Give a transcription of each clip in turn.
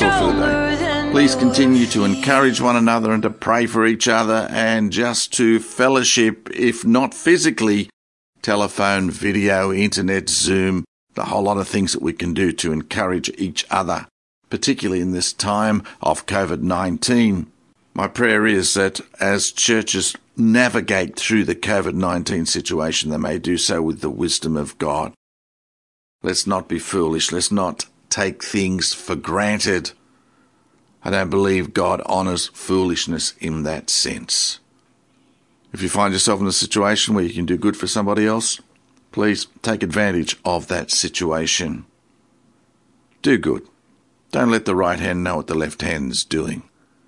thought for the day. Please continue to encourage one another and to pray for each other and just to fellowship, if not physically, telephone, video, internet, Zoom, a whole lot of things that we can do to encourage each other, particularly in this time of COVID-19. My prayer is that as churches navigate through the COVID-19 situation, they may do so with the wisdom of God. Let's not be foolish. Let's not take things for granted. I don't believe God honours foolishness in that sense. If you find yourself in a situation where you can do good for somebody else, please take advantage of that situation. Do good. Don't let the right hand know what the left hand is doing.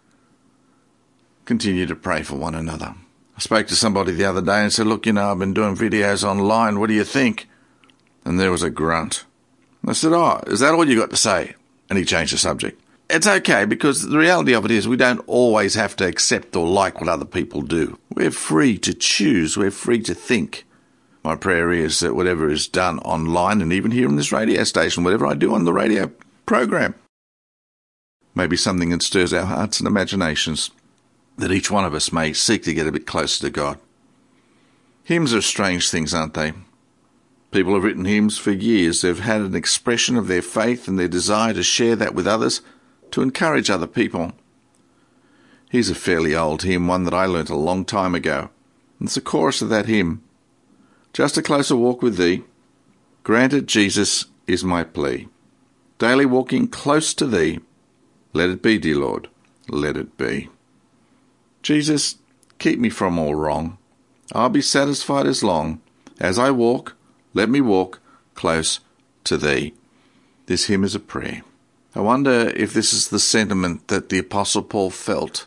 Continue to pray for one another. I spoke to somebody the other day and said, look, I've been doing videos online. What do you think? And there was a grunt. I said, is that all you got to say? And he changed the subject. It's okay, because the reality of it is we don't always have to accept or like what other people do. We're free to choose. We're free to think. My prayer is that whatever is done online, and even here in this radio station, whatever I do on the radio program, may be something that stirs our hearts and imaginations, that each one of us may seek to get a bit closer to God. Hymns are strange things, aren't they? People have written hymns for years. They've had an expression of their faith and their desire to share that with others, to encourage other people. Here's a fairly old hymn, one that I learnt a long time ago. It's the chorus of that hymn. Just a closer walk with thee, granted Jesus is my plea. Daily walking close to thee, let it be, dear Lord, let it be. Jesus, keep me from all wrong. I'll be satisfied as long as I walk, let me walk close to thee. This hymn is a prayer. I wonder if this is the sentiment that the Apostle Paul felt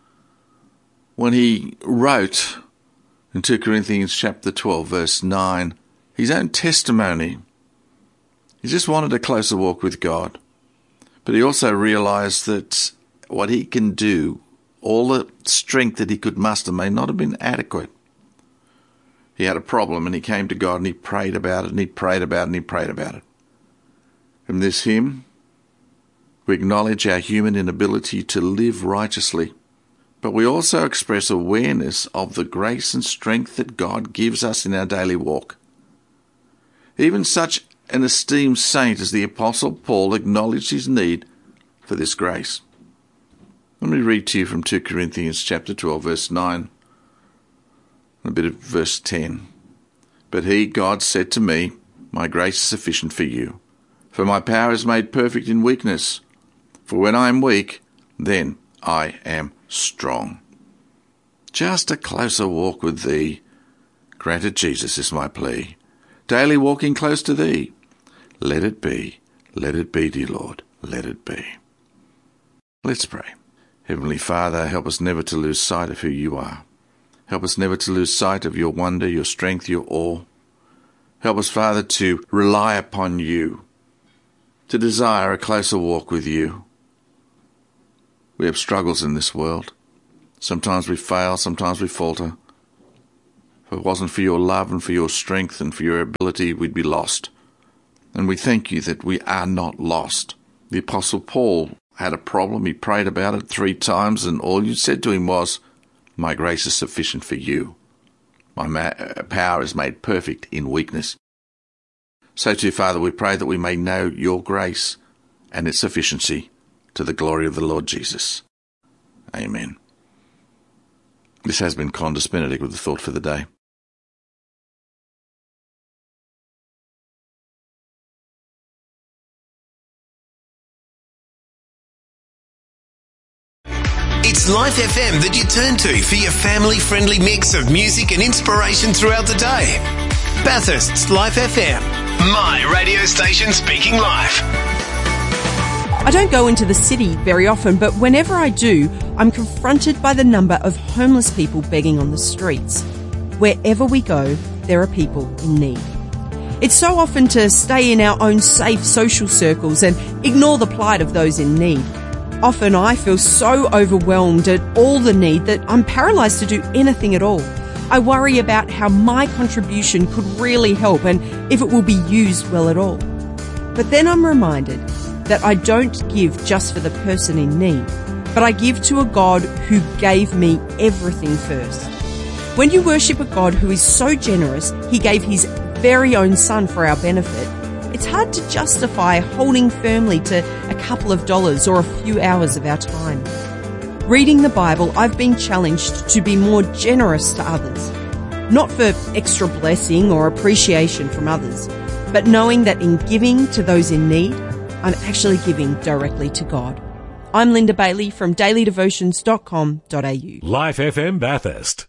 when he wrote in 2 Corinthians chapter 12, verse 9, his own testimony. He just wanted a closer walk with God. But he also realized that what he can do, all the strength that he could muster, may not have been adequate. He had a problem and he came to God and he prayed about it and he prayed about it and he prayed about it. In this hymn, we acknowledge our human inability to live righteously, but we also express awareness of the grace and strength that God gives us in our daily walk. Even such an esteemed saint as the Apostle Paul acknowledged his need for this grace. Let me read to you from 2 Corinthians chapter 12, verse 9, a bit of verse 10. But he, God, said to me, my grace is sufficient for you, for my power is made perfect in weakness. For when I am weak, then I am strong. Just a closer walk with thee, granted Jesus is my plea. Daily walking close to thee, let it be, dear Lord, let it be. Let's pray. Heavenly Father, help us never to lose sight of who you are. Help us never to lose sight of your wonder, your strength, your awe. Help us, Father, to rely upon you, to desire a closer walk with you. We have struggles in this world. Sometimes we fail, sometimes we falter. If it wasn't for your love and for your strength and for your ability, we'd be lost. And we thank you that we are not lost. The Apostle Paul had a problem. He prayed about it 3 times, and all you said to him was, my grace is sufficient for you. My power is made perfect in weakness. So too, Father, we pray that we may know your grace and its sufficiency to the glory of the Lord Jesus. Amen. This has been Condis Benedict with the thought for the day. It's Life FM that you turn to for your family-friendly mix of music and inspiration throughout the day. Bathurst's Life FM, my radio station speaking life. I don't go into the city very often, but whenever I do, I'm confronted by the number of homeless people begging on the streets. Wherever we go, there are people in need. It's so often to stay in our own safe social circles and ignore the plight of those in need. Often I feel so overwhelmed at all the need that I'm paralysed to do anything at all. I worry about how my contribution could really help and if it will be used well at all. But then I'm reminded that I don't give just for the person in need, but I give to a God who gave me everything first. When you worship a God who is so generous, he gave his very own son for our benefit, it's hard to justify holding firmly to a couple of dollars or a few hours of our time. Reading the Bible, I've been challenged to be more generous to others, not for extra blessing or appreciation from others, but knowing that in giving to those in need, I'm actually giving directly to God. I'm Linda Bailey from dailydevotions.com.au. Life FM Bathurst.